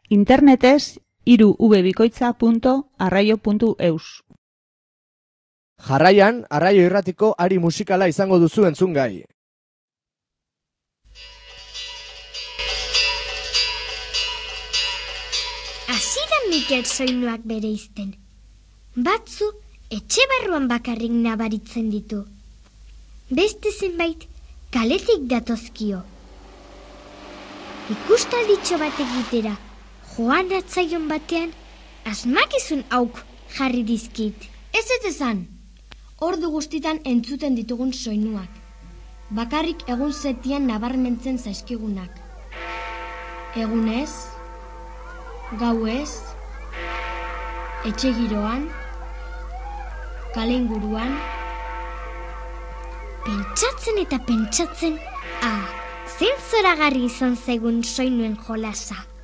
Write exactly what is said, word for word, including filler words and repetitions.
Internetez hiru v bikoitza puntu arraio puntu eus. Jarraian, Arraio Irratiko ari musikala izango duzu entzungai. Hasi da Mikel soinuak bereizten. Batzu etxe barruan bakarrik nabaritzen ditu. Beste zenbait kaletik datozkio. Ikustalditxo bat egitera, joan atzaion batean, asmakizun auk jarri dizkit. Ez ez esan, ordu guztitan entzuten ditugun soinuak. Bakarrik egun zetian nabarmentzen zaizkigunak. Egunez, gauez, etxe giroan, kale inguruan. Pentsatzen eta pentsatzen, ah, zein zoragarri izan zaigun soinuen jolasa.